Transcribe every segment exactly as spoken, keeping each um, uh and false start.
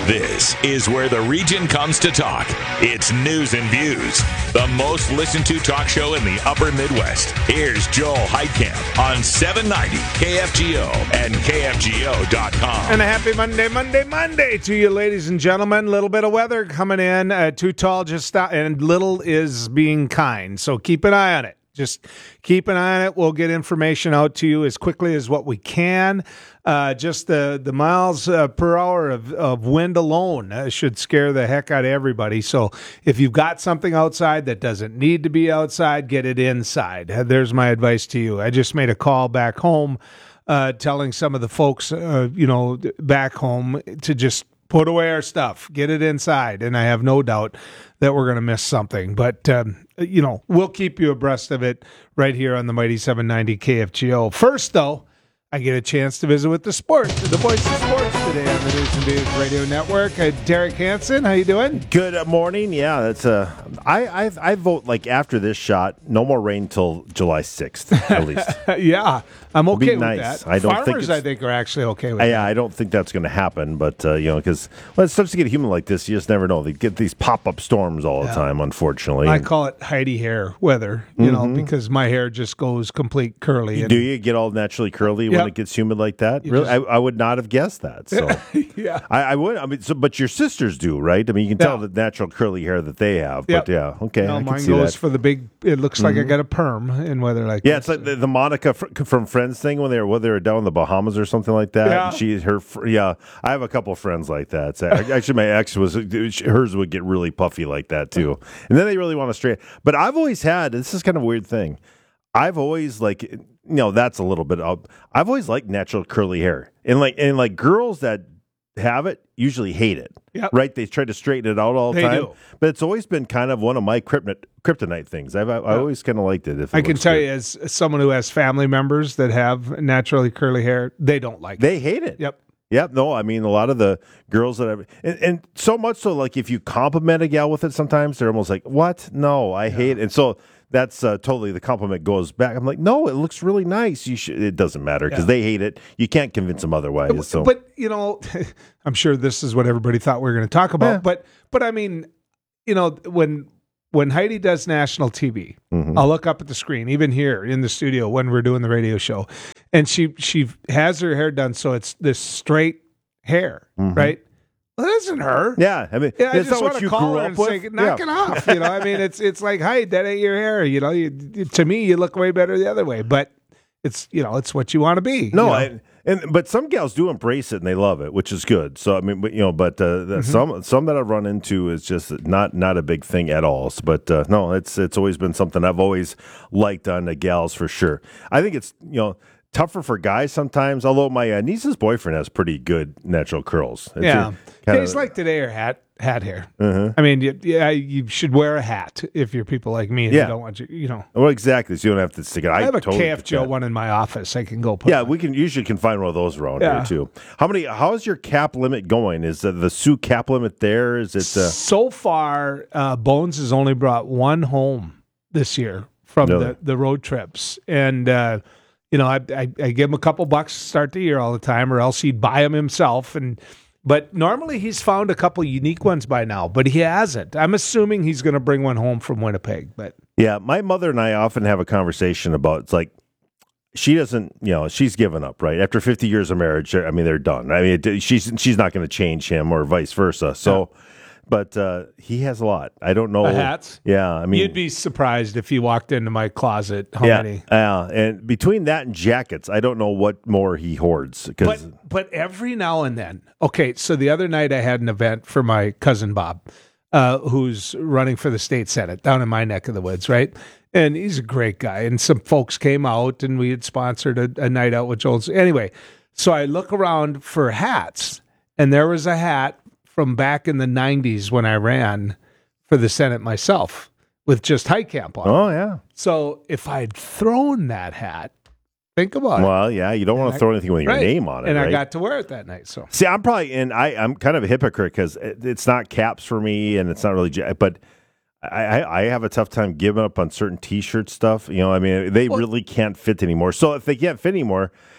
This is where the region comes to talk. It's News and Views, the most listened to talk show in the upper Midwest. Here's Joel Heitkamp on seven ninety K F G O and K F G O dot com. And a happy Monday, Monday, Monday to you, ladies and gentlemen. A little bit of weather coming in. Uh, too tall, just stop. And little is being kind. So keep an eye on it. Just keep an eye on it. We'll get information out to you as quickly as what we can. Uh, just the, the miles uh, per hour of, of wind alone uh, should scare the heck out of everybody. So if you've got something outside that doesn't need to be outside, get it inside. Uh, there's my advice to you. I just made a call back home uh, telling some of the folks, uh, you know, back home to just put away our stuff, get it inside. And I have no doubt that we're going to miss something. But, um, you know, we'll keep you abreast of it right here on the Mighty seven ninety K F G O. First, though, I get a chance to visit with the sport, the voice of sports today on the News and Views Radio Network. Uh, Derek Hansen, how you doing? Good morning. Yeah, that's uh, I, I I vote like after this shot, no more rain till July sixth at least. Yeah, I'm okay with nice. that. I don't Farmers, think it's, I think, are actually okay with uh, that. Yeah, I don't think that's going to happen, but uh, you know, because when it starts to get humid like this, you just never know. They get these pop up storms all the Yeah. time, unfortunately. I call it Heidi hair weather, you Mm-hmm. know, because my hair just goes complete curly. And, Do you get all naturally curly Yep. when it gets humid like that? You Really, just- I, I would not have guessed that. So yeah. I, I would. I mean, so, but your sisters do, right? I mean, you can tell Yeah. the natural curly hair that they have. Yep. But yeah, okay, No, I can mine see goes that. Mm-hmm. for the big, it looks like I got a perm in weather like Yeah, this. it's like the, the Monica fr- from Friends thing when they were when they were down in the Bahamas or something like that. Yeah. And she, her, fr- yeah, I have a couple of friends like that. So, actually, my ex was hers would get really puffy like that too, and then they really want to straight. But I've always had this is kind of a weird thing. I've always like you know that's a little bit up. I've always liked natural curly hair, and like and like girls that have it usually hate it. Yep. Right? They try to straighten it out all the They time. do. But it's always been kind of one of my kryptonite, kryptonite things. I've I, I always kind of liked it. If it I can looks tell good. you, as someone who has family members that have naturally curly hair, they don't like it. They hate it. Yep. Yep. No, I mean, a lot of the girls that I've, and, and so much so, like, if you compliment a gal with it sometimes, they're almost like, what? No, I hate it. And so that's uh, totally the compliment goes back. I'm like, no, it looks really nice. You should, it doesn't matter because Yeah. they hate it. You can't convince them otherwise. So, But, you know, I'm sure this is what everybody thought we were going to talk about. Yeah. But, but I mean, you know, when when Heidi does national T V, Mhm. I'll look up at the screen, even here in the studio when we're doing the radio show, and she she has her hair done so it's this straight hair, Mhm. right? Well, that isn't her. yeah, I mean, Yeah, I it's just not want what to you call grew her up and with. say, knock Yeah. it off. You know, I mean, it's it's like, hi, that ain't your hair. You know, you, to me, you look way better the other way. But it's you know, it's what you want to be. No, you know? I, and but some gals do embrace it and they love it, which is good. So I mean, but, you know, but uh, the, Mm-hmm. some some that I've run into is just not not a big thing at all. So, but uh, no, it's it's always been something I've always liked on the gals for sure. I think it's you know tougher for guys sometimes. Although my uh, niece's boyfriend has pretty good natural curls. It's yeah. a- kinda- Days like today are hat hat hair. Uh-huh. I mean, you, yeah, you should wear a hat if you're people like me and Yeah. you don't want you. You know, Well, exactly. So you don't have to stick it. I, I have a totally K F get G O that. one in my office. I can go put. Yeah, on. we can usually can find one of those around Yeah. here too. How many? How's your cap limit going? Is the, the Sioux cap limit there? Is it? Uh, So far, uh, Bones has only brought one home this year from Really? the, the road trips. And, uh, you know, I, I, I give him a couple bucks to start the year all the time, or else he'd buy them himself. And But normally he's found a couple unique ones by now, but he hasn't. I'm assuming he's going to bring one home from Winnipeg. But Yeah, my mother and I often have a conversation about it's like she doesn't, you know, she's given up, right? After fifty years of marriage, I mean, they're done. I mean, it, she's she's not going to change him or vice versa. So, but uh, he has a lot. I don't know. The hats? Yeah, I mean, you'd be surprised if you walked into my closet how yeah, many. yeah. And between that and jackets, I don't know what more he hoards. Because But but every now and then, okay. So the other night I had an event for my cousin Bob, uh, who's running for the state senate down in my neck of the woods, right? And he's a great guy. And some folks came out, and we had sponsored a, a night out with Joel. Anyway, so I look around for hats, and there was a hat from back in the nineties when I ran for the Senate myself with just Heitkamp on it. oh yeah, So if I'd thrown that hat, think about it. well yeah, you don't want I- to throw anything with your Right. name on it, And right? I got to wear it that night. So See, I'm probably, and I, I'm kind of a hypocrite because it, it's not caps for me, and it's not really, ja- but I, I, I have a tough time giving up on certain T-shirt stuff. You know, I mean, they Well- really can't fit anymore. So if they can't fit anymore,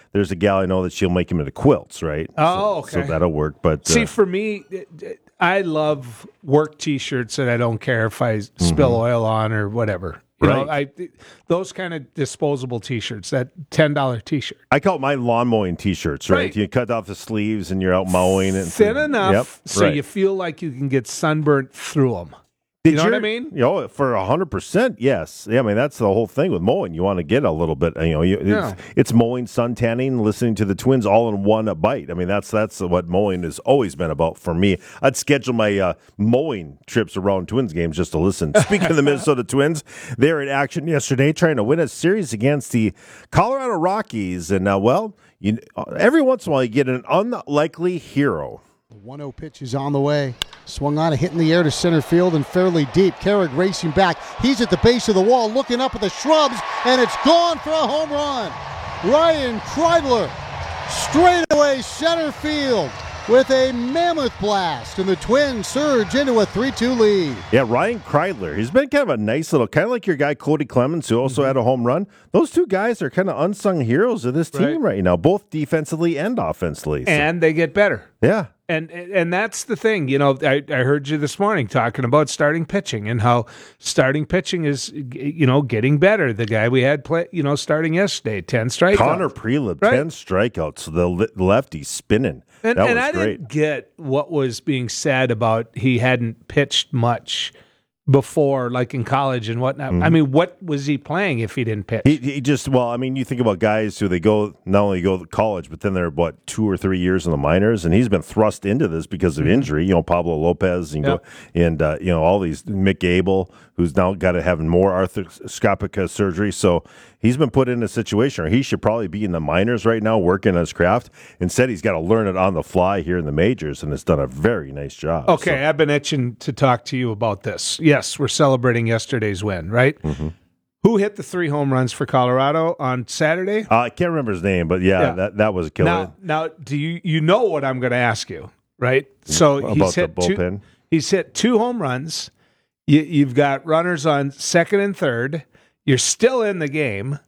there's a gal I know that she'll make them into quilts, right? Oh, so, okay. So that'll work. But See, uh, for me, I love work T-shirts, and I don't care if I spill mm-hmm. oil on or whatever. You right. know, I those kind of disposable T-shirts, that ten dollar T-shirt. I call it my lawn mowing T-shirts, right? right? You cut off the sleeves and you're out mowing. And Thin enough yep, so right. you feel like you can get sunburnt through them. Did you know what I mean? You know, for one hundred percent, yes. Yeah, I mean, that's the whole thing with mowing. You want to get a little bit, you know, you, it's, yeah. it's mowing, sun tanning, listening to the Twins all in one bite. I mean, that's that's what mowing has always been about for me. I'd schedule my uh, mowing trips around Twins games just to listen. Speaking of the Minnesota Twins, they were in action yesterday trying to win a series against the Colorado Rockies. And, uh, well, you, every once in a while you get an unlikely hero. The one oh pitch is on the way. Swung on a hit in the air to center field and fairly deep. Carrick racing back. He's at the base of the wall looking up at the shrubs, and it's gone for a home run. Ryan Kreidler straight away center field with a mammoth blast, and the Twins surge into a three two lead. Yeah, Ryan Kreidler. He's been kind of a nice little, kind of like your guy Cody Clemens, who also mm-hmm. had a home run. Those two guys are kind of unsung heroes of this team right, right now, both defensively and offensively. So. And they get better. Yeah. And and that's the thing, you know. I, I heard you this morning talking about starting pitching and how starting pitching is, you know, getting better. The guy we had play, you know, starting yesterday, ten strikeouts. Connor Prelip, right? ten strikeouts. The lefty spinning. And, that and was I great. didn't get what was being said about he hadn't pitched much before, like in college and whatnot. Mm-hmm. I mean, what was he playing if he didn't pitch? He, he just, well, I mean, you think about guys who they go, not only go to college, but then they're, what, two or three years in the minors, and he's been thrust into this because of mm-hmm. injury. You know, Pablo Lopez and, yep. go, and uh, you know, all these, Mick Gable, who's now got to have more arthroscopic surgery. So he's been put in a situation where he should probably be in the minors right now working on his craft. Instead, he's got to learn it on the fly here in the majors, and has done a very nice job. Okay, so. I've been itching to talk to you about this. Yes, we're celebrating yesterday's win, right? Mm-hmm. Who hit the three home runs for Colorado on Saturday? Uh, I can't remember his name, but yeah, yeah. that that was a killer. Now, now, do you you know what I'm going to ask you, right? So about he's the hit bullpen. Two, he's hit two home runs. You, you've got runners on second and third. You're still in the game,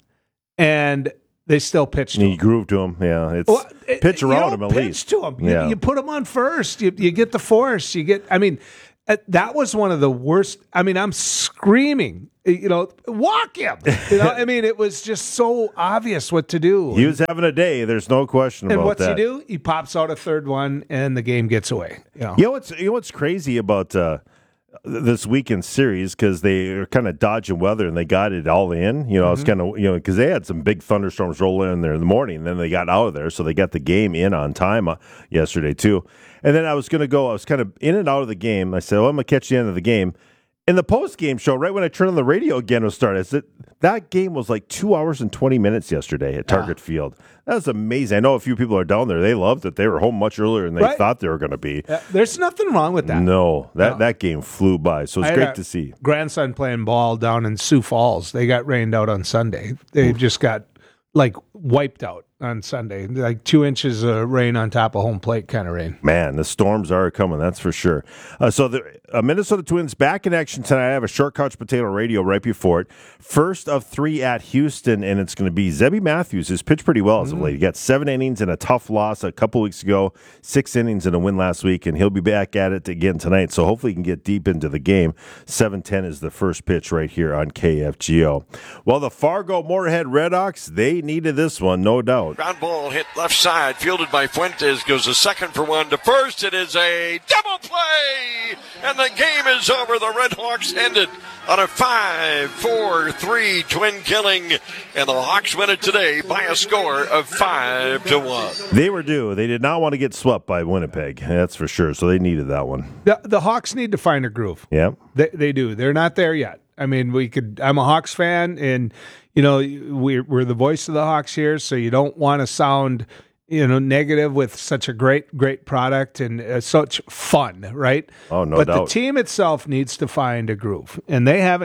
and they still pitch to and him. You groove to him, yeah. It's well, pitch around him at pitch least. to him. You, yeah. you put him on first. You, you get the force. You get. I mean, that was one of the worst. I mean, I'm screaming. You know, walk him. You know, I mean, it was just so obvious what to do. He was having a day. There's no question and about that. And what's he do? He pops out a third one, and the game gets away. You know, you know what's you know what's crazy about uh, this weekend series, because they are kind of dodging weather and they got it all in. You know, mm-hmm. it's kind of, you know, because they had some big thunderstorms roll in there in the morning, and then they got out of there, so they got the game in on time uh, yesterday too. And then I was going to go, I was kind of in and out of the game. I said, well, I'm going to catch the end of the game. In the post-game show, right when I turned on the radio again, was started. I said, that game was like two hours and twenty minutes yesterday at Target yeah. Field. That was amazing. I know a few people are down there. They loved it. They were home much earlier than they right. thought they were going to be. Uh, there's nothing wrong with that. No, that, no. that game flew by. So it's great to see. Grandson playing ball down in Sioux Falls. They got rained out on Sunday. They Oof. just got like wiped out on Sunday, like two inches of rain on top of home plate kind of rain. Man, the storms are coming, that's for sure. Uh, so the uh, Minnesota Twins back in action tonight. I have a short couch potato radio right before it. First of three at Houston, and it's going to be Zebby Matthews, who's pitched pretty well as of late. He got seven innings in a tough loss a couple weeks ago, six innings in a win last week, and he'll be back at it again tonight. So hopefully he can get deep into the game. seven ten is the first pitch right here on K F G O. Well, the Fargo Moorhead Redhawks, they needed this one, no doubt. Ground ball hit left side, fielded by Fuentes, goes a second for one to first. It is a double play, and the game is over. The Redhawks ended on a five four three twin killing, and the Hawks win it today by a score of five to one. They were due. They did not want to get swept by Winnipeg, that's for sure, so they needed that one. The, the Hawks need to find a groove. Yeah. They, they do. They're not there yet. I mean, we could. I'm a Hawks fan, and you know, we're, we're the voice of the Hawks here, so you don't want to sound, you know, negative with such a great, great product and uh, such fun, right? Oh, no but doubt. But the team itself needs to find a groove, and they haven't yet.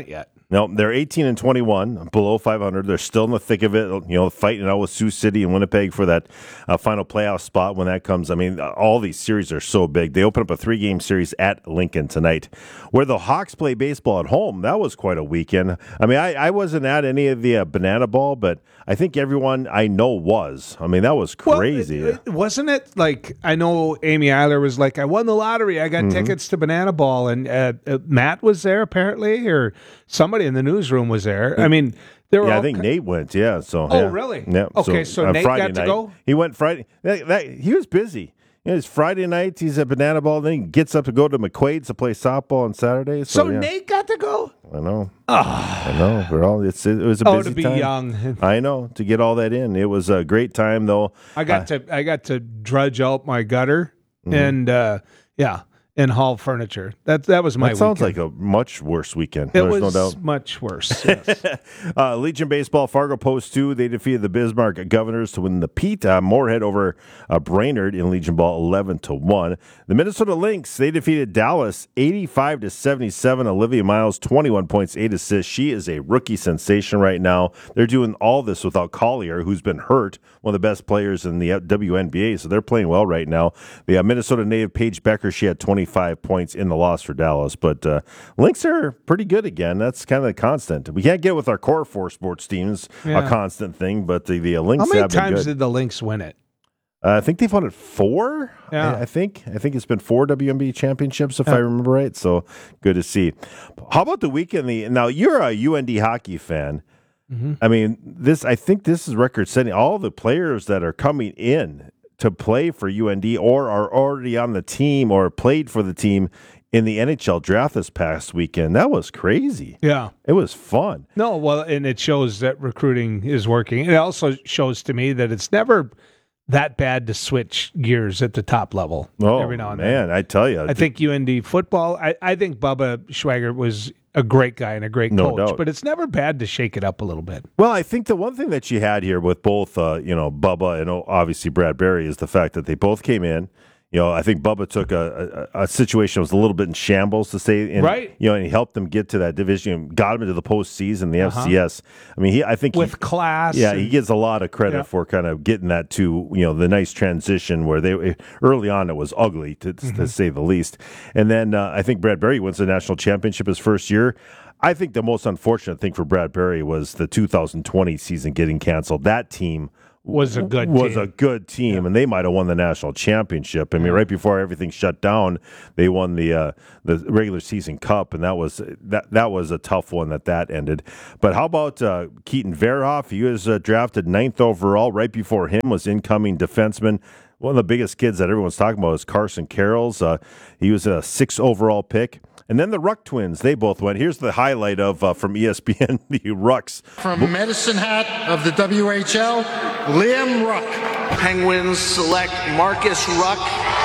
No, they're eighteen and twenty-one, below five hundred. They're still in the thick of it, you know, fighting out with Sioux City and Winnipeg for that uh, final playoff spot when that comes. I mean, all these series are so big. They open up a three-game series at Lincoln tonight, where the Hawks play baseball at home. That was quite a weekend. I mean, I, I wasn't at any of the uh, Banana Ball, but I think everyone I know was. I mean, that was crazy. Well, it, it, wasn't it like, I know Amy Eiler was like, I won the lottery. I got mm-hmm. tickets to Banana Ball. And uh, uh, Matt was there apparently, or somebody in the newsroom was there. I mean, there were yeah, all I think ki- Nate went. Yeah. So. Oh, yeah. really? Yeah. Okay, so, so uh, Nate Friday got to night, go? He went Friday. That, that, he was busy. You know, it's Friday night. He's at Banana Ball. Then he gets up to go to McQuaid's to play softball on Saturday. So, So yeah. Nate got to go? I know. I know. We're all. It's it was a Oh, busy to be time. young. I know, to get all that in. It was a great time though. I got Uh, to I got to drudge out my gutter Mm-hmm. and uh, yeah, and haul furniture. That that was my that sounds weekend. like a much worse weekend. It There's was no doubt. much worse. Yes. Uh, Legion Baseball, Fargo Post two, they defeated the Bismarck Governors to win the Pete. Uh, Moorhead over uh, Brainerd in Legion Ball eleven to one. The Minnesota Lynx, they defeated Dallas eighty-five to seventy-seven. Olivia Miles, twenty-one points, eight assists. She is a rookie sensation right now. They're doing all this without Collier, who's been hurt, one of the best players in the W N B A, so they're playing well right now. The uh, Minnesota native Paige Becker, she had twenty-five points in the loss for Dallas, but uh, Lynx are pretty good again. That's kind of the constant. We can't get with our core four sports teams, Yeah. a constant thing, but the, the uh, Lynx How many have been times good. did the Lynx win it? Uh, I think they've won it four. Yeah. I, I think. I think it's been four W N B A championships, if I remember right. So good to see. How about the weekend? The now you're a U N D hockey fan. Mm-hmm. I mean, this. I think this is record setting. All the players that are coming in to play for U N D or are already on the team or played for the team in the N H L draft this past weekend. That was crazy. Yeah. It was fun. No, well, and it shows that recruiting is working. It also shows to me that it's never that bad to switch gears at the top level Oh, every now and man, then. I tell you. I think U N D football, I, I think Bubba Schwager was a great guy and a great No coach, doubt. but it's never bad to shake it up a little bit. Well, I think the one thing that you had here with both, uh, you know, Bubba and obviously Brad Berry is the fact that they both came in. You know, I think Bubba took a, a, a situation that was a little bit in shambles to say, in, Right. You know, and he helped them get to that division, got them into the postseason, the Uh-huh. F C S. I mean, he, I think With he, class. yeah, and- he gets a lot of credit Yeah. for kind of getting that to, you know, the nice transition where they early on it was ugly to, Mm-hmm. to say the least. And then uh, I think Brad Berry wins the national championship his first year. I think the most unfortunate thing for Brad Berry was the two thousand twenty season getting canceled. That team was a good was team. a good team, and they might have won the national championship. I mean, right before everything shut down, they won the uh, the regular season cup, and that was that that was a tough one that that ended. But how about uh, Keaton Verhoff? He was uh, drafted ninth overall. Right before him was incoming defenseman. One of the biggest kids that everyone's talking about is Carson Carrolls. Uh, he was a sixth overall pick. And then the Ruck twins, they both went. Here's the highlight of uh, from E S P N, the Rucks. From Medicine Hat of the W H L, Liam Ruck. Penguins select Marcus Ruck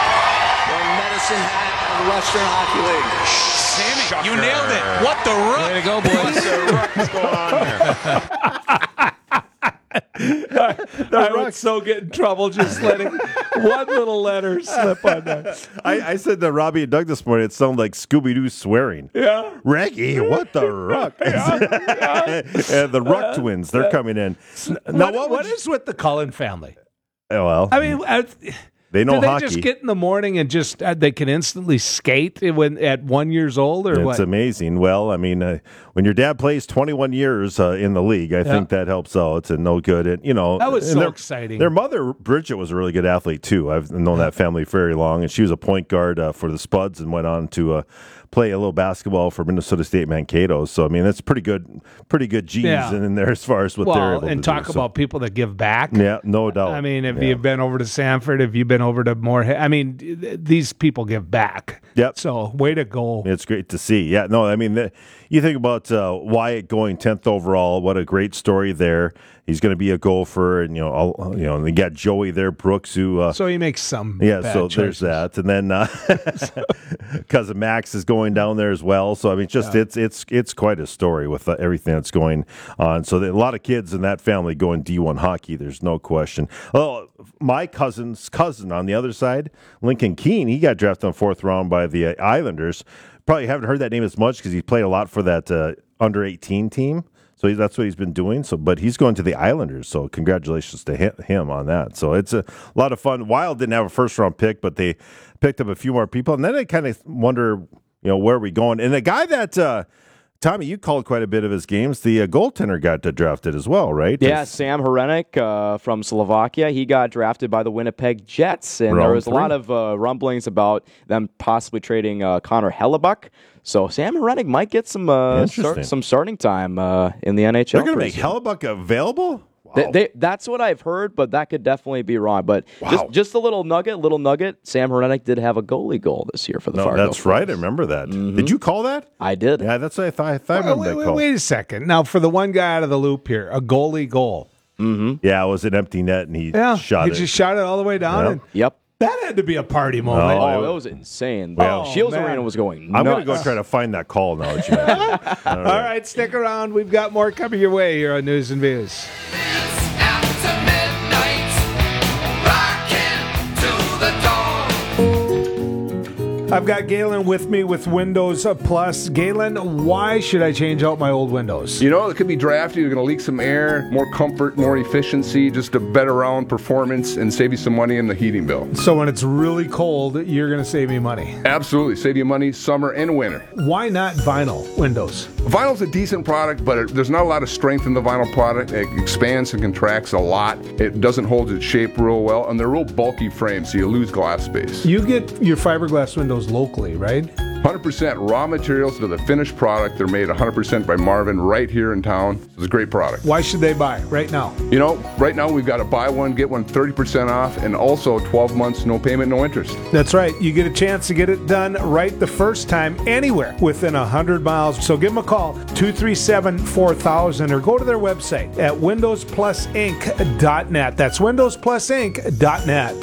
from Medicine Hat of the Western Hockey League. Sammy, you nailed it. What the Ruck? Way to go, boys. What's going on here? I would so get in trouble just letting one little letter slip on that. I, I said to Robbie and Doug this morning, it sounded like Scooby-Doo swearing. Yeah. Reggie, what the Ruck? And the Ruck twins, they're coming in. Now, What, what, what would is with the Cullen family? you- oh, well, I mean, uh, they know do they hockey. just get in the morning and just uh, they can instantly skate when at one years old or It's what? amazing. Well, I mean, uh, when your dad plays twenty-one years uh, in the league, I think that helps out and no good. And you know, That was and so their, exciting. Their mother, Bridget, was a really good athlete too. I've known that family very long, and she was a point guard uh, for the Spuds and went on to uh, play a little basketball for Minnesota State Mankato. So I mean, that's pretty good, pretty good genes Yeah. in there as far as what they're well, able and to talk do. So, about people that give back. yeah, no doubt. I mean, if Yeah. you've been over to Sanford, if you've been over to Moorhead, I mean, th- these people give back. Yep. So, way to go. It's great to see. Yeah, no, I mean, the, you think about uh, Wyatt going tenth overall. What a great story there. He's going to be a golfer, and you know, all, you know, and they got Joey there, Brooks, who uh, so he makes some. yeah. bad So choices. there's that, and then uh, cousin Max is going down there as well. So I mean, just Yeah. it's it's it's quite a story with uh, everything that's going on. So there, a lot of kids in that family going D one hockey. There's no question. Oh, my cousin's cousin on the other side, Lincoln Keene, he got drafted in the fourth round by the uh, Islanders. Probably haven't heard that name as much because he played a lot for that uh, under eighteen team. So he, that's what he's been doing. So, but he's going to the Islanders. So congratulations to him, him on that. So it's a lot of fun. Wild didn't have a first round pick, but they picked up a few more people. And then I kind of wonder, you know, where are we going? And the guy that uh, Tommy, you called quite a bit of his games. The uh, goaltender got uh, drafted as well, right? Yeah, Sam Hrenek uh, from Slovakia. He got drafted by the Winnipeg Jets, and Round there was three. a lot of uh, rumblings about them possibly trading uh, Connor Hellebuck. So Sam Hrenek might get some uh, Interesting. start, some starting time uh, in the N H L. They're going to make pretty soon. Hellebuck available? Wow. They, they, that's what I've heard, but that could definitely be wrong. But just, just a little nugget, little nugget. Sam Hrenek did have a goalie goal this year for the No, Fargo. that's right. I remember that. Did you call that? I did. Yeah, that's what I thought. I thought I Well, remember wait, that wait, call. wait a second. Now, for the one guy out of the loop here, a goalie goal. Yeah, it was an empty net, and he Yeah, shot he it. just shot it all the way down. Yep. And Yep. that had to be a party moment. Oh, Oh, that was insane. Oh, Shields man. Arena was going I'm nuts. going to go try to find that call now. that you mentioned. All right, stick around. We've got more coming your way here on News and Views. I've got Galen with me with Windows Plus. Galen, why should I change out my old windows? You know, it could be drafty. You're going to leak some air, more comfort, more efficiency, just a better round performance, and save you some money in the heating bill. So when it's really cold, you're going to save me money. Absolutely. Save you money summer and winter. Why not vinyl windows? Vinyl's a decent product, but it, there's not a lot of strength in the vinyl product. It expands and contracts a lot. It doesn't hold its shape real well, and they're real bulky frames, so you lose glass space. You get your fiberglass windows locally, right? one hundred percent raw materials to the finished product. They're made one hundred percent by Marvin right here in town. It's a great product. Why should they buy right now? You know, right now we've got a buy one, get one thirty percent off, and also twelve months, no payment, no interest. That's right. You get a chance to get it done right the first time anywhere within one hundred miles. So give them a call, two three seven, four thousand, or go to their website at windows plus inc dot net. That's windows plus inc dot net.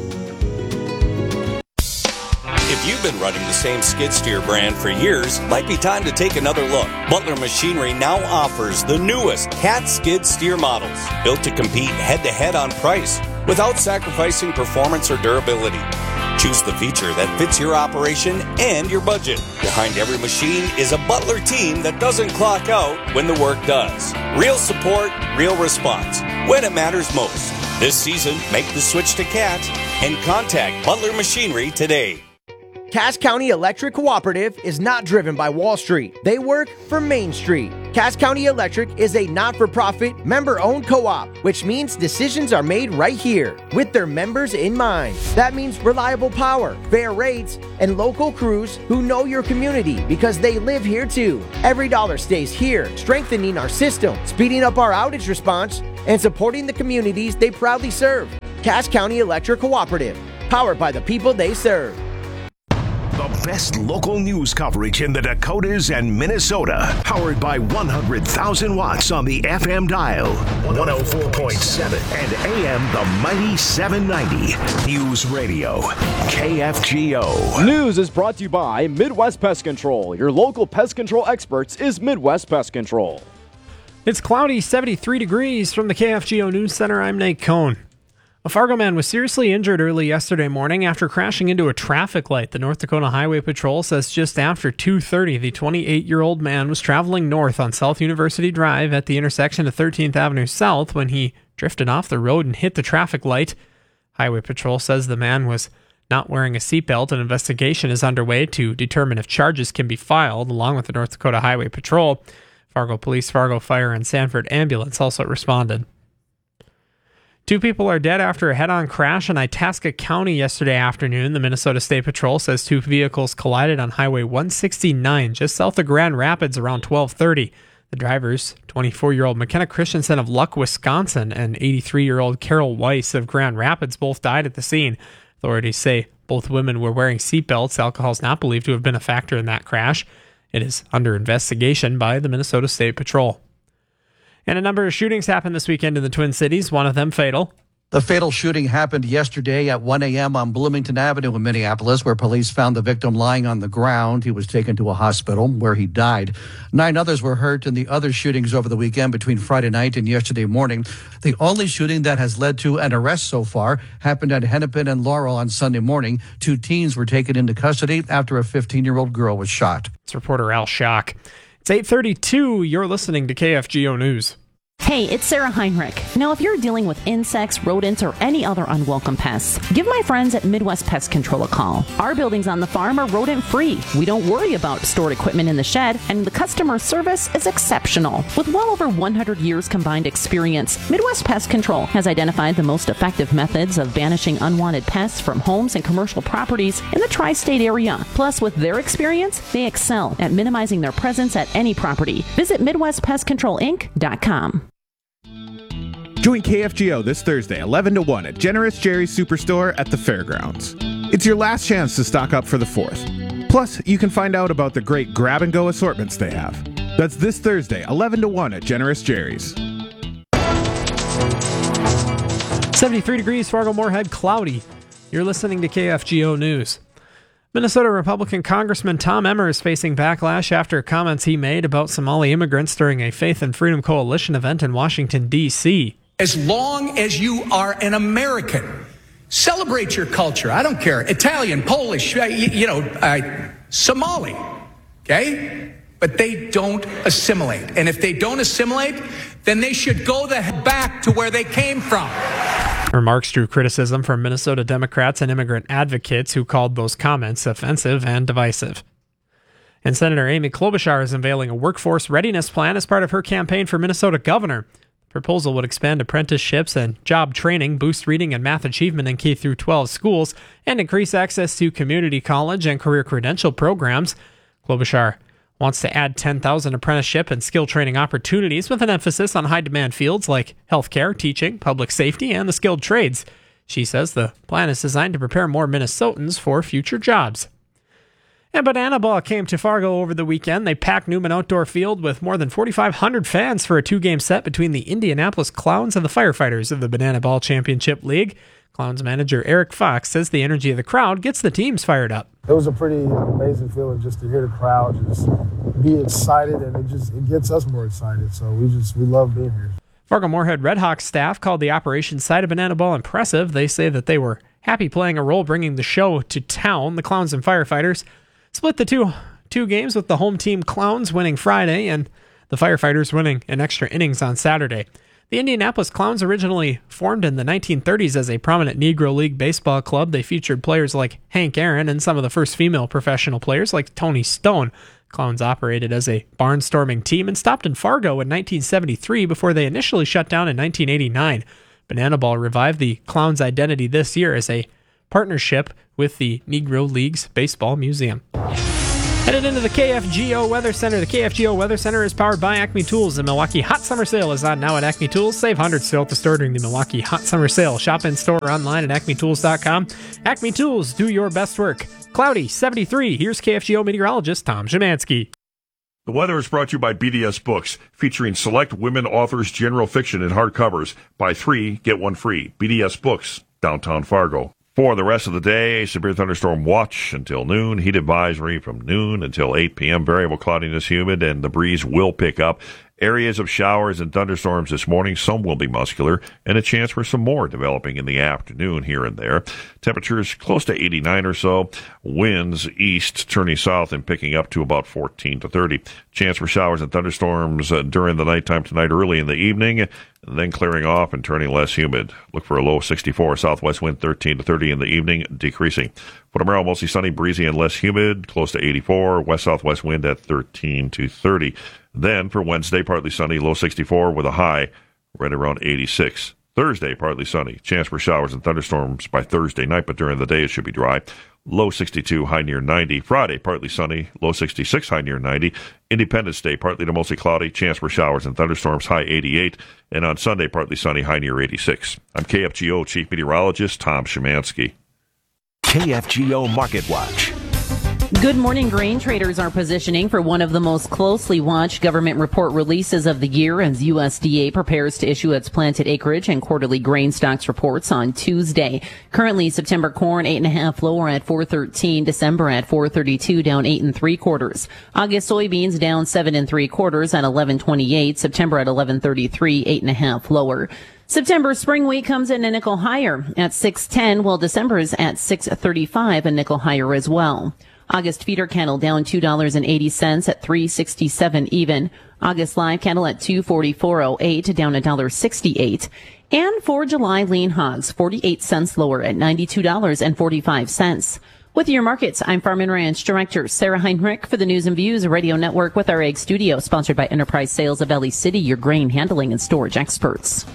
If you've been running the same skid steer brand for years, might be time to take another look. Butler Machinery now offers the newest Cat skid steer models, built to compete head-to-head on price without sacrificing performance or durability. Choose the feature that fits your operation and your budget. Behind every machine is a Butler team that doesn't clock out when the work does. Real support, real response, when it matters most. This season, make the switch to Cat and contact Butler Machinery today. Cass County Electric Cooperative is not driven by Wall Street. They work for Main Street. Cass County Electric is a not-for-profit, member-owned co-op, which means decisions are made right here with their members in mind. That means reliable power, fair rates, and local crews who know your community because they live here too. Every dollar stays here, strengthening our system, speeding up our outage response, and supporting the communities they proudly serve. Cass County Electric Cooperative, powered by the people they serve. The best local news coverage in the Dakotas and Minnesota. Powered by one hundred thousand watts on the F M dial. one oh four point seven and A M the mighty seven ninety. News Radio. K F G O. News is brought to you by Midwest Pest Control. Your local pest control experts is Midwest Pest Control. It's cloudy, seventy-three degrees from the K F G O News Center. I'm Nate Cohn. A Fargo man was seriously injured early yesterday morning after crashing into a traffic light. The North Dakota Highway Patrol says just after two thirty, the twenty-eight-year-old man was traveling north on South University Drive at the intersection of thirteenth Avenue South when he drifted off the road and hit the traffic light. Highway Patrol says the man was not wearing a seatbelt. An investigation is underway to determine if charges can be filed, along with the North Dakota Highway Patrol. Fargo Police, Fargo Fire, and Sanford Ambulance also responded. Two people are dead after a head-on crash in Itasca County yesterday afternoon. The Minnesota State Patrol says two vehicles collided on Highway one sixty-nine just south of Grand Rapids around twelve thirty. The drivers, twenty-four-year-old McKenna Christensen of Luck, Wisconsin, and eighty-three-year-old Carol Weiss of Grand Rapids, both died at the scene. Authorities say both women were wearing seatbelts. Alcohol is not believed to have been a factor in that crash. It is under investigation by the Minnesota State Patrol. And a number of shootings happened this weekend in the Twin Cities, one of them fatal. The fatal shooting happened yesterday at one a.m. on Bloomington Avenue in Minneapolis, where police found the victim lying on the ground. He was taken to a hospital where he died. Nine others were hurt in the other shootings over the weekend between Friday night and yesterday morning. The only shooting that has led to an arrest so far happened at Hennepin and Laurel on Sunday morning. Two teens were taken into custody after a fifteen-year-old girl was shot. It's reporter Al Schock. It's eight thirty-two. You're listening to K F G O News. Hey, it's Sarah Heinrich. Now, if you're dealing with insects, rodents, or any other unwelcome pests, give my friends at Midwest Pest Control a call. Our buildings on the farm are rodent-free. We don't worry about stored equipment in the shed, and the customer service is exceptional. With well over one hundred years combined experience, Midwest Pest Control has identified the most effective methods of banishing unwanted pests from homes and commercial properties in the tri-state area. Plus, with their experience, they excel at minimizing their presence at any property. Visit Midwest Pest Control Inc dot com. Join K F G O this Thursday, eleven to one at Generous Jerry's Superstore at the Fairgrounds. It's your last chance to stock up for the fourth. Plus, you can find out about the great grab-and-go assortments they have. That's this Thursday, eleven to one at Generous Jerry's. seventy-three degrees, Fargo-Moorhead, cloudy. You're listening to K F G O News. Minnesota Republican Congressman Tom Emmer is facing backlash after comments he made about Somali immigrants during a Faith and Freedom Coalition event in Washington, D C As long as you are an American, celebrate your culture. I don't care. Italian, Polish, uh, you, you know, uh, Somali, okay? But they don't assimilate. And if they don't assimilate, then they should go the heck back to where they came from. Remarks drew criticism from Minnesota Democrats and immigrant advocates who called those comments offensive and divisive. And Senator Amy Klobuchar is unveiling a workforce readiness plan as part of her campaign for Minnesota governor. The proposal would expand apprenticeships and job training, boost reading and math achievement in K through twelve schools, and increase access to community college and career credential programs. Klobuchar wants to add ten thousand apprenticeship and skill training opportunities with an emphasis on high-demand fields like healthcare, teaching, public safety, and the skilled trades. She says the plan is designed to prepare more Minnesotans for future jobs. And Banana Ball came to Fargo over the weekend. They packed Newman Outdoor Field with more than forty-five hundred fans for a two-game set between the Indianapolis Clowns and the Firefighters of the Banana Ball Championship League. Clowns manager Eric Fox says the energy of the crowd gets the teams fired up. It was a pretty amazing feeling just to hear the crowd just be excited, and it just it gets us more excited. So we just we love being here. Fargo-Moorhead Redhawks staff called the operations side of Banana Ball impressive. They say that they were happy playing a role bringing the show to town. The Clowns and Firefighters split the two two games with the home team Clowns winning Friday and the Firefighters winning in extra innings on Saturday. The Indianapolis Clowns originally formed in the nineteen thirties as a prominent Negro League baseball club. They featured players like Hank Aaron and some of the first female professional players like Tony Stone. Clowns operated as a barnstorming team and stopped in Fargo in nineteen seventy-three before they initially shut down in nineteen eighty-nine. Banana Ball revived the Clowns' identity this year as a partnership with the Negro League's Baseball Museum. Headed into the K F G O Weather Center. The K F G O Weather Center is powered by Acme Tools. The Milwaukee Hot Summer Sale is on now at Acme Tools. Save hundreds still at the store during the Milwaukee Hot Summer Sale. Shop in store or online at acme tools dot com. Acme Tools, do your best work. Cloudy, seventy-three. Here's K F G O meteorologist Tom Szymanski. The weather is brought to you by B D S Books, featuring select women authors' general fiction in hardcovers. Buy three, get one free. B D S Books, downtown Fargo. For the rest of the day, severe thunderstorm watch until noon. Heat advisory from noon until eight p.m. Variable cloudiness, humid, and the breeze will pick up. Areas of showers and thunderstorms this morning. Some will be muscular, and a chance for some more developing in the afternoon here and there. Temperatures close to eighty-nine or so. Winds east turning south and picking up to about fourteen to thirty. Chance for showers and thunderstorms uh, during the nighttime tonight, early in the evening, and then clearing off and turning less humid. Look for a low sixty-four. Southwest wind thirteen to thirty in the evening, decreasing. For tomorrow, mostly sunny, breezy, and less humid. Close to eighty-four. West-southwest wind at thirteen to thirty. Then for Wednesday, partly sunny, low sixty-four with a high right around eighty-six. Thursday, partly sunny. Chance for showers and thunderstorms by Thursday night, but during the day it should be dry. Low sixty-two, high near ninety. Friday, partly sunny, low sixty-six, high near ninety. Independence Day, partly to mostly cloudy. Chance for showers and thunderstorms, high eighty-eight. And on Sunday, partly sunny, high near eighty-six. I'm K F G O Chief Meteorologist Tom Szymanski. K F G O Market Watch. Good morning. Grain traders are positioning for one of the most closely watched government report releases of the year as U S D A prepares to issue its planted acreage and quarterly grain stocks reports on Tuesday. Currently, September corn eight and a half lower at four thirteen, December at four thirty-two, down eight and three quarters. August soybeans down seven and three quarters at eleven twenty-eight, September at eleven thirty-three, eight and a half lower. September spring wheat comes in a nickel higher at six ten, while December is at six thirty-five, a nickel higher as well. August feeder cattle down two dollars and eighty cents at three sixty-seven even. August live cattle at two forty-four oh eight, down one dollar sixty-eight. And for July lean hogs, forty-eight cents lower at ninety-two dollars and forty-five cents. With your markets, I'm Farm and Ranch Director Sarah Heinrich for the News and Views Radio Network with our Ag Studio, sponsored by Enterprise Sales of Valley City, your grain handling and storage experts.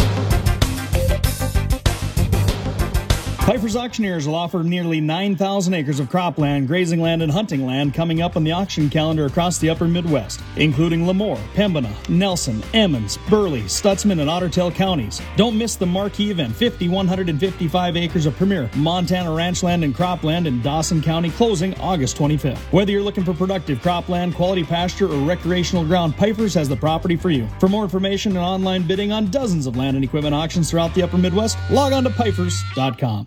Piper's Auctioneers will offer nearly nine thousand acres of cropland, grazing land, and hunting land coming up on the auction calendar across the upper Midwest, including Lemoore, Pembina, Nelson, Emmons, Burley, Stutzman, and Otter Tail counties. Don't miss the marquee event, five thousand one hundred fifty-five acres of premier Montana ranch land and cropland in Dawson County, closing August twenty-fifth. Whether you're looking for productive cropland, quality pasture, or recreational ground, Piper's has the property for you. For more information and online bidding on dozens of land and equipment auctions throughout the upper Midwest, log on to pipers dot com.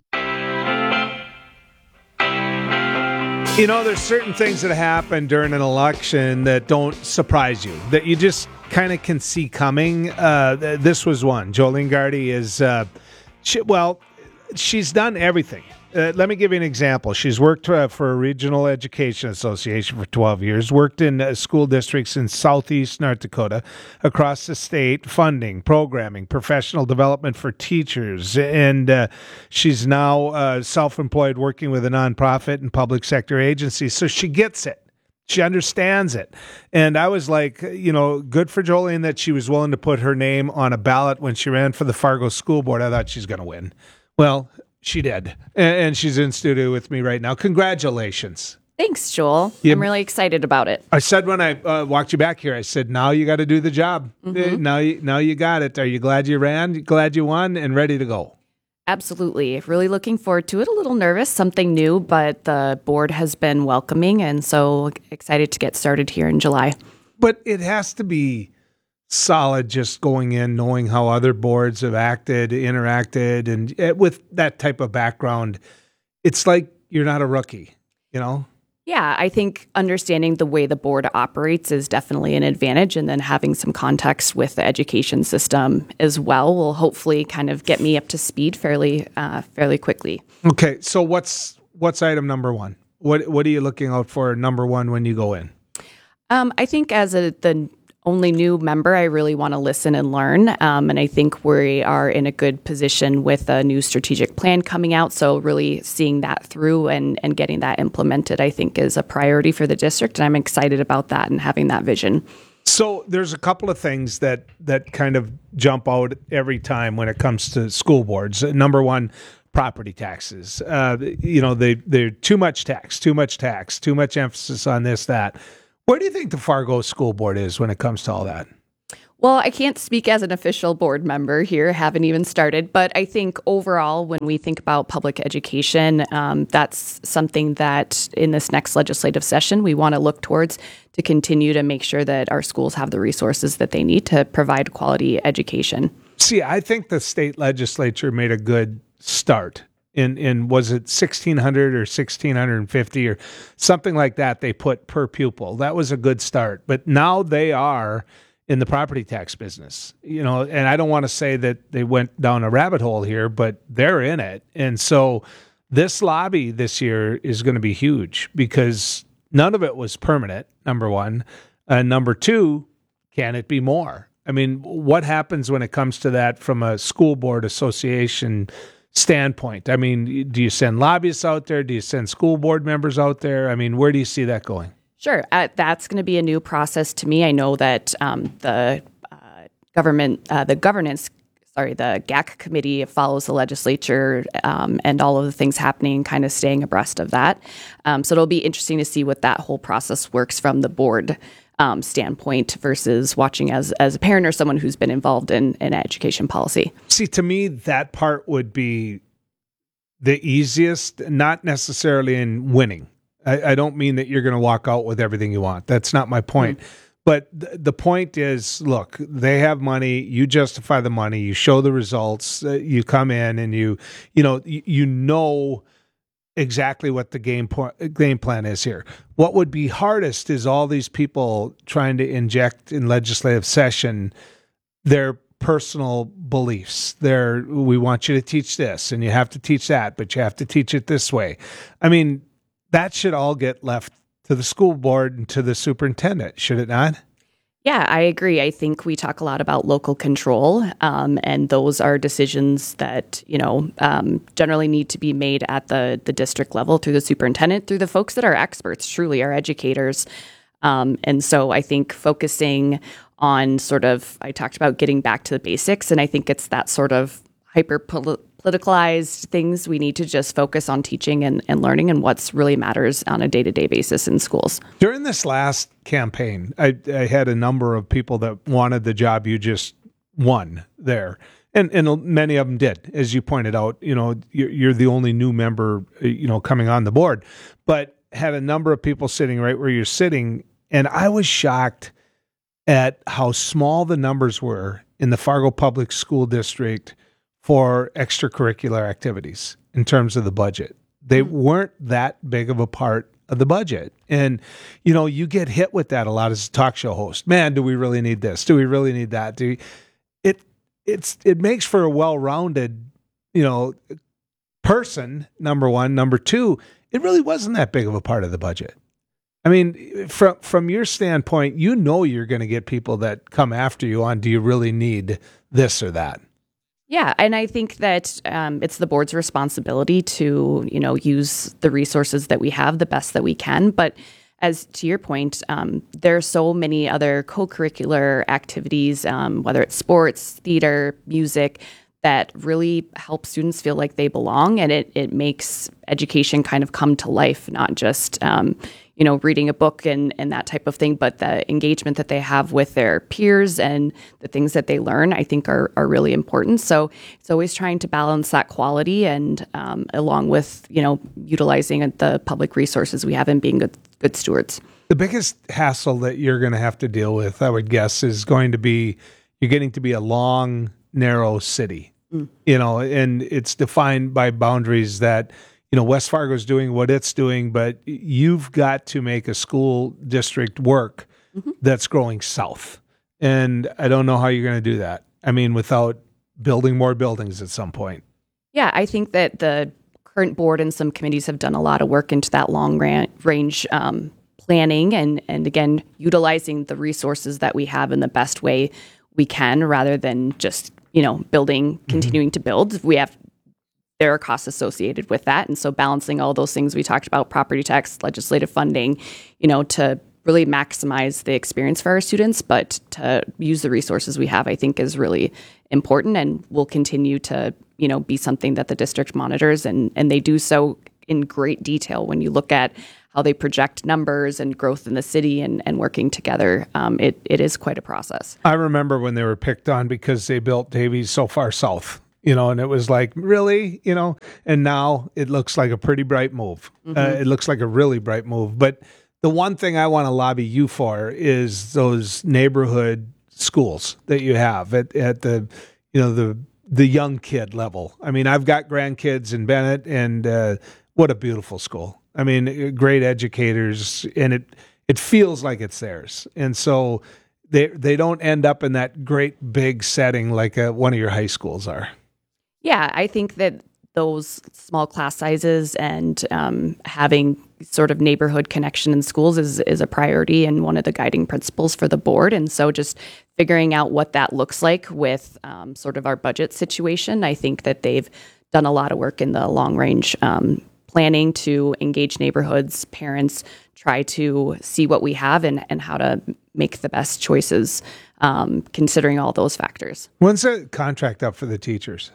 You know, there's certain things that happen during an election that don't surprise you, that you just kind of can see coming. Uh, this was one. Jolene Gardy is, uh, she, well, she's done everything. Uh, let me give you an example. She's worked uh, for a regional education association for twelve years, worked in uh, school districts in southeast North Dakota, across the state, funding, programming, professional development for teachers, and uh, she's now uh, self-employed working with a nonprofit and public sector agency, so she gets it. She understands it. And I was like, you know, good for Jolene that she was willing to put her name on a ballot when she ran for the Fargo School Board. I thought she's going to win. Well, she did. And she's in studio with me right now. Congratulations. Thanks, Joel. Yeah. I'm really excited about it. I said when I uh, walked you back here, I said, now you got to do the job. Mm-hmm. Now, you, now you got it. Are you glad you ran? Glad you won and ready to go? Absolutely. Really looking forward to it. A little nervous, something new, but the board has been welcoming, and so excited to get started here in July. But it has to be solid just going in, knowing how other boards have acted, interacted, and with that type of background, it's like you're not a rookie, you know? Yeah, I think understanding the way the board operates is definitely an advantage, and then having some context with the education system as well will hopefully kind of get me up to speed fairly uh, fairly quickly. Okay, so what's what's item number one? What what are you looking out for number one when you go in? Um, I think as a the only new member, I really want to listen and learn. Um, and I think we are in a good position with a new strategic plan coming out. So really seeing that through and, and getting that implemented, I think, is a priority for the district. And I'm excited about that and having that vision. So there's a couple of things that, that kind of jump out every time when it comes to school boards. Number one, property taxes. Uh, you know, they, they're too much tax, too much tax, too much emphasis on this, that. Where do you think the Fargo School Board is when it comes to all that? Well, I can't speak as an official board member here, haven't even started, but I think overall, when we think about public education, um, that's something that in this next legislative session, we want to look towards to continue to make sure that our schools have the resources that they need to provide quality education. See, I think the state legislature made a good start. In in was it sixteen hundred or sixteen fifty or something like that they put per pupil. That was a good start. But now they are in the property tax business. You know, and I don't want to say that they went down a rabbit hole here, but they're in it. And so this lobby this year is going to be huge because none of it was permanent, number one. And number two, can it be more? I mean, what happens when it comes to that from a school board association standpoint? I mean, do you send lobbyists out there? Do you send school board members out there? I mean, where do you see that going? Sure. Uh, that's going to be a new process to me. I know that um, the uh, government, uh, the governance, sorry, the G A C committee follows the legislature um, and all of the things happening, kind of staying abreast of that. Um, so it'll be interesting to see what that whole process works from the board um, standpoint versus watching as as a parent or someone who's been involved in, in education policy. See, to me, that part would be the easiest, not necessarily in winning. I, I don't mean that you're going to walk out with everything you want. That's not my point. Mm-hmm. But th- the point is, look, they have money. You justify the money. You show the results. Uh, you come in and you, you know, you, you know exactly what the game po- game plan is here. What would be hardest is all these people trying to inject in legislative session their personal beliefs. Their, we want you to teach this and you have to teach that, but you have to teach it this way. I mean, that should all get left to the school board and to the superintendent, should it not? Yeah, I agree. I think we talk a lot about local control, um, and those are decisions that, you know, um, generally need to be made at the, the district level through the superintendent, through the folks that are experts, truly are educators. Um, and so I think focusing on sort of, I talked about getting back to the basics, and I think it's that sort of hyper politicalized things. We need to just focus on teaching and, and learning and what's really matters on a day-to-day basis in schools. During this last campaign, I, I had a number of people that wanted the job you just won there. And and many of them did, as you pointed out. You know, you're, you're the only new member, you know, coming on the board. But had a number of people sitting right where you're sitting, and I was shocked at how small the numbers were in the Fargo Public School District for extracurricular activities in terms of the budget. They mm-hmm. weren't that big of a part of the budget. And, you know, you get hit with that a lot as a talk show host. Man, do we really need this? Do we really need that? Do we, it it's it makes for a well-rounded, you know, person, number one. Number two, it really wasn't that big of a part of the budget. I mean, from from your standpoint, you know you're going to get people that come after you on, do you really need this or that? Yeah, and I think that um, it's the board's responsibility to, you know, use the resources that we have the best that we can. But as to your point, um, there are so many other co-curricular activities, um, whether it's sports, theater, music, that really help students feel like they belong, and it it makes education kind of come to life, not just um, you know, reading a book and, and that type of thing, but the engagement that they have with their peers and the things that they learn, I think are are really important. So it's always trying to balance that quality and um, along with, you know, utilizing the public resources we have and being good good stewards. The biggest hassle that you're going to have to deal with, I would guess, is going to be you're getting to be a long, narrow city, mm. you know, and it's defined by boundaries that, you know, West Fargo's doing what it's doing, but you've got to make a school district work mm-hmm. that's growing south. And I don't know how you're going to do that. I mean, without building more buildings at some point. Yeah, I think that the current board and some committees have done a lot of work into that long ran- range um, planning and, and, again, utilizing the resources that we have in the best way we can rather than just, you know, building, continuing mm-hmm. to build. We have There are costs associated with that. And so balancing all those things we talked about, property tax, legislative funding, you know, to really maximize the experience for our students, but to use the resources we have, I think is really important and will continue to, you know, be something that the district monitors. And, and they do so in great detail when you look at how they project numbers and growth in the city and, and working together. Um, it, it is quite a process. I remember when they were picked on because they built Davies so far south. You know, and it was like, really? You know, and now it looks like a pretty bright move. Mm-hmm. Uh, it looks like a really bright move. But the one thing I want to lobby you for is those neighborhood schools that you have at, at the, you know, the the young kid level. I mean, I've got grandkids in Bennett, and uh, what a beautiful school. I mean, great educators, and it it feels like it's theirs. And so they they don't end up in that great big setting like a, one of your high schools are. Yeah, I think that those small class sizes and um, having sort of neighborhood connection in schools is is a priority and one of the guiding principles for the board. And so just figuring out what that looks like with um, sort of our budget situation, I think that they've done a lot of work in the long range um, planning to engage neighborhoods, parents, try to see what we have and, and how to make the best choices um, considering all those factors. When's the contract up for the teachers?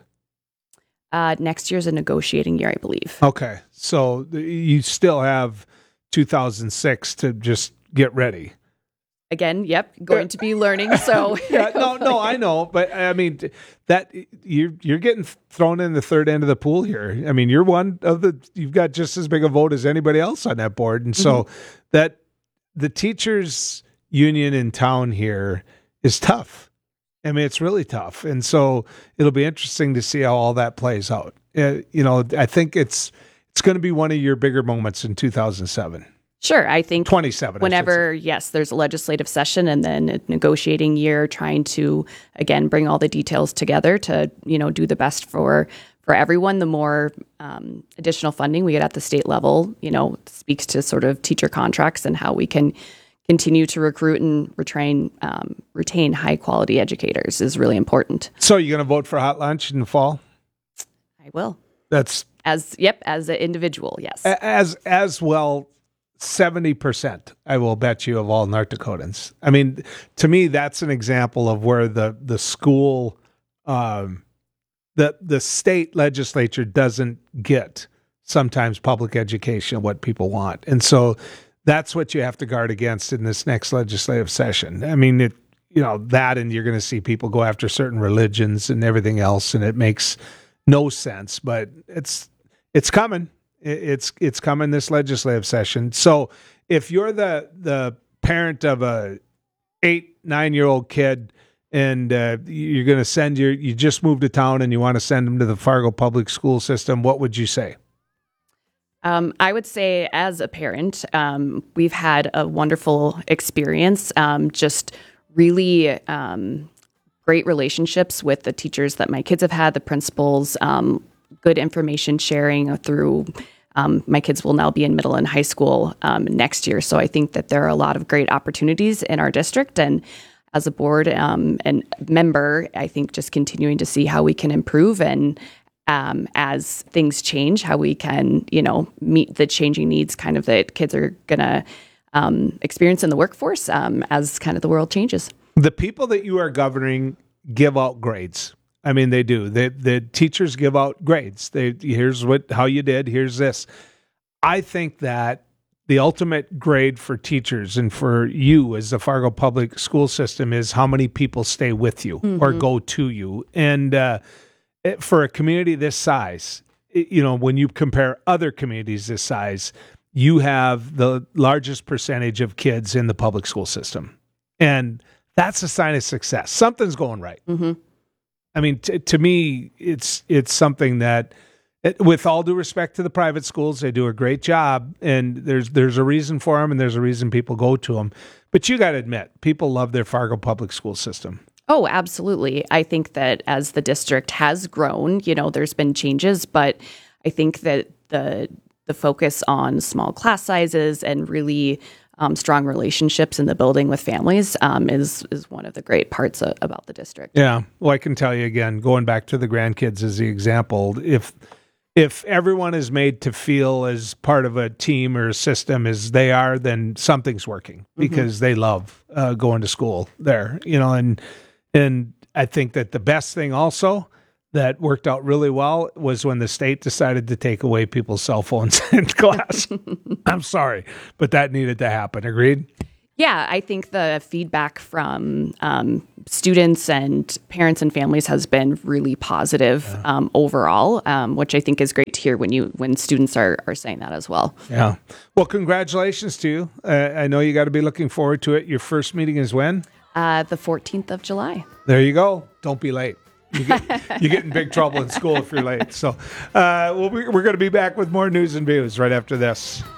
Uh, next year's a negotiating year, I believe. Okay. So you still have two thousand six to just get ready. Again, yep, going to be learning. So yeah, no, no, I know, but I mean that you're you're getting thrown in the third end of the pool here. I mean, you're one of the you've got just as big a vote as anybody else on that board, and so mm-hmm. that the teachers union in town here is tough. I mean, it's really tough, and so it'll be interesting to see how all that plays out. Uh, you know, I think it's it's going to be one of your bigger moments in two thousand seven. Sure, I think twenty-seven. Whenever, yes, there's a legislative session and then a negotiating year, trying to again bring all the details together to you know do the best for for everyone. The more um, additional funding we get at the state level, you know, speaks to sort of teacher contracts and how we can continue to recruit and retrain um, retain high quality educators is really important. So, you're going to vote for hot lunch in the fall? I will. That's as yep as an individual. Yes, as as well. seventy percent, I will bet you, of all North Dakotans. I mean, to me, that's an example of where the the school, um, the the state legislature doesn't get sometimes public education, what people want. And so that's what you have to guard against in this next legislative session. I mean, it, you know, that, and you're going to see people go after certain religions and everything else, and it makes no sense, but it's it's coming. It's it's coming this legislative session. So if you're the the parent of a eight, nine year old kid and uh, you're going to send your, you just moved to town and you want to send them to the Fargo public school system, what would you say? Um, I would say as a parent, um, we've had a wonderful experience, um, just really um, great relationships with the teachers that my kids have had, the principals, um, good information sharing through, um, my kids will now be in middle and high school um, next year. So I think that there are a lot of great opportunities in our district. And as a board um, and member, I think just continuing to see how we can improve and um, as things change, how we can, you know, meet the changing needs kind of that kids are going to um, experience in the workforce um, as kind of the world changes. The people that you are governing give out grades. I mean, they do. They, the teachers give out grades. They here's what how you did. Here's this. I think that the ultimate grade for teachers and for you as the Fargo public school system is how many people stay with you mm-hmm. or go to you. And uh, it, for a community this size, it, you know, when you compare other communities this size, you have the largest percentage of kids in the public school system, and that's a sign of success. Something's going right. Mm-hmm. I mean, t- to me, it's it's something that, it, with all due respect to the private schools, they do a great job, and there's there's a reason for them, and there's a reason people go to them. But you got to admit, people love their Fargo public school system. Oh, absolutely. I think that as the district has grown, you know, there's been changes, but I think that the the focus on small class sizes and really Um, strong relationships in the building with families um, is is one of the great parts of, about the district. Yeah, well, I can tell you again, going back to the grandkids as the example, if if everyone is made to feel as part of a team or a system as they are, then something's working because mm-hmm. they love uh, going to school there. You know, and and I think that the best thing also that worked out really well was when the state decided to take away people's cell phones in class. I'm sorry, but that needed to happen. Agreed? Yeah, I think the feedback from um, students and parents and families has been really positive yeah. um, overall, um, which I think is great to hear when you when students are, are saying that as well. Yeah. Well, congratulations to you. Uh, I know you got to be looking forward to it. Your first meeting is when? Uh, the fourteenth of July. There you go. Don't be late. You get, you get in big trouble in school if you're late. So uh, we'll be, we're going to be back with more news and views right after this.